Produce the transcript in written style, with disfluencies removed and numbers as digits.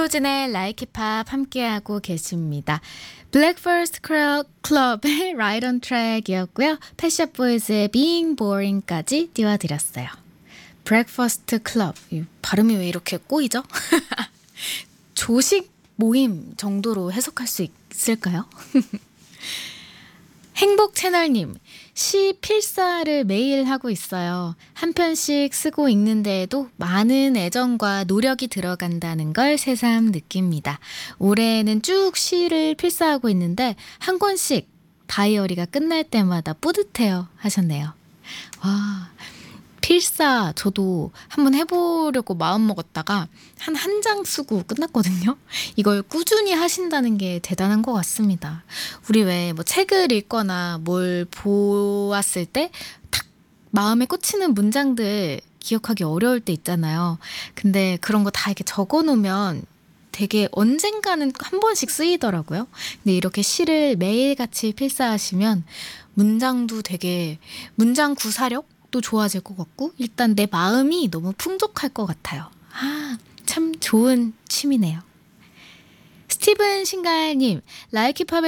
김호진의 라이키팝 함께하고 계십니다. 블랙퍼스트 클럽의 Right on Track이었고요. 펫샵 보이즈의 Being Boring까지 띄워드렸어요. 브렉퍼스트 클럽, 발음이 왜 이렇게 꼬이죠? 조식 모임 정도로 해석할 수 있을까요? 행복 채널님, 시 필사를 매일 하고 있어요. 한 편씩 쓰고 읽는데에도 많은 애정과 노력이 들어간다는 걸 새삼 느낍니다. 올해는 쭉 시를 필사하고 있는데 한 권씩 다이어리가 끝날 때마다 뿌듯해요 하셨네요. 와, 필사 저도 한번 해보려고 마음먹었다가 한 장 쓰고 끝났거든요. 이걸 꾸준히 하신다는 게 대단한 것 같습니다. 우리 왜 뭐 책을 읽거나 뭘 보았을 때 탁 마음에 꽂히는 문장들 기억하기 어려울 때 있잖아요. 근데 그런 거 다 이렇게 적어놓으면 되게 언젠가는 한 번씩 쓰이더라고요. 근데 이렇게 시를 매일같이 필사하시면 문장도 되게 문장 구사력도 좋아질 것 같고 일단 내 마음이 너무 풍족할 것 같아요. 참 좋은 취미네요. 스티븐 신갈님, 라이키팝의